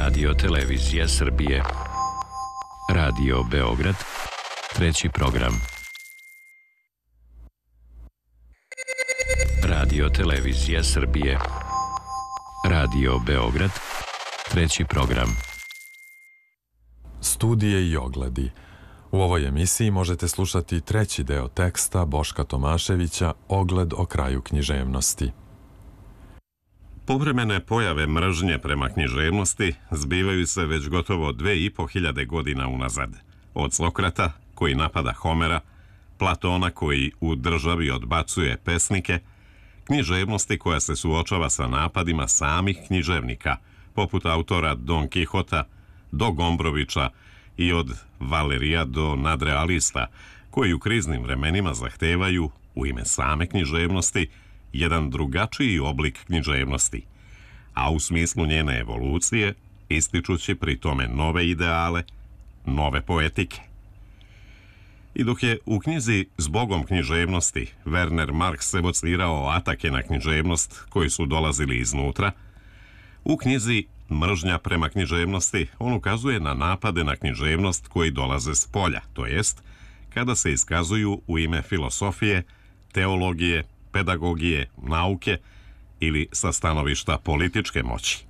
Radio Televizija Srbije. Radio Beograd, treći program. Radio Televizija Srbije. Radio Beograd, treći program. Studije i ogledi. U ovoj emisiji možete slušati treći deo teksta Boška Tomaševića Ogled o kraju književnosti. Povremene pojave mržnje prema književnosti zbivaju se već gotovo 2500 godina unazad. Od Sokrata, koji napada Homera, Platona, koji u državi odbacuje pesnike, književnosti koja se suočava sa napadima samih književnika, poput autora Don Kihota do Gombrovića i od Valerija do nadrealista, koji u kriznim vremenima zahtevaju, u ime same književnosti, jedan drugačiji oblik književnosti, a u smislu njene evolucije, ističući pri tome nove ideale, nove poetike. I dok je u knjizi Zbogom književnosti Werner Marx evocirao atake na književnost koji su dolazili iznutra, u knjizi Mržnja prema književnosti on ukazuje na napade na književnost koji dolaze s polja, to jest kada se iskazuju u ime filosofije, teologije, pedagogije, nauke ili sa stanovišta političke moći.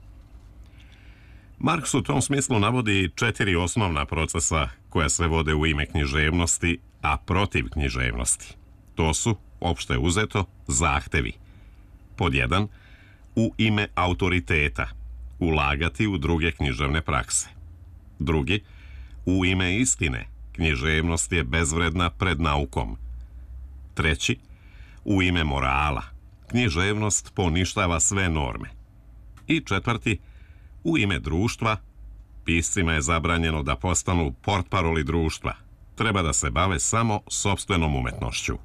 Marks u tom smislu navodi 4 osnovna procesa koja se vode u ime književnosti, a protiv književnosti. To su, opšte uzeto, zahtevi. Pod 1. U ime autoriteta, ulagati u druge književne prakse. Drugi, u ime istine, književnost je bezvredna pred naukom. Treći, u ime morala, književnost poništava sve norme. I četvrti, u ime društva, piscima je zabranjeno da postanu portparoli društva, treba da se bave samo sopstvenom umetnošću.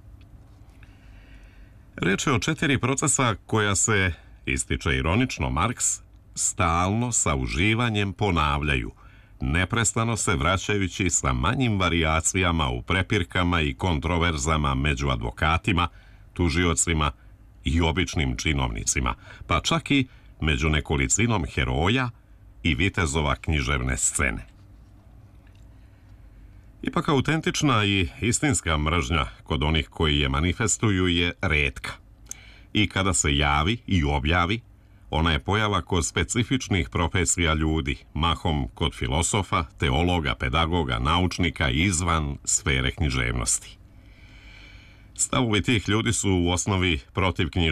Reč je o 4 procesa koja se, ističe ironično Marks, stalno sa uživanjem ponavljaju, neprestano se vraćajući sa manjim varijacijama u prepirkama i kontroverzama među advokatima, tužiocima i običnim činovnicima, pa čak i među nekolicinom heroja i vitezova književne scene. Ipak autentična i istinska mržnja kod onih koji je manifestuju je retka. I kada se javi i objavi, ona je pojava kod specifičnih profesija ljudi, mahom kod filosofa, teologa, pedagoga, naučnika izvan sfere književnosti. Stavovi tih ljudi su u osnovi protiv književnosti.